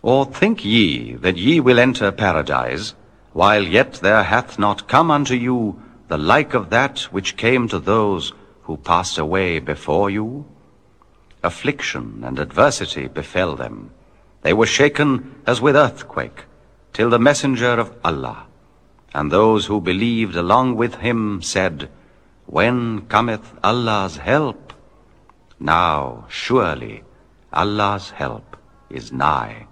Or think ye that ye will enter paradise, while yet there hath not come unto you the like of that which came to those who passed away before you? Affliction and adversity befell them. They were shaken as with earthquake, till the messenger of Allah, and those who believed along with him, said, When cometh Allah's help? Now surely Allah's help is nigh.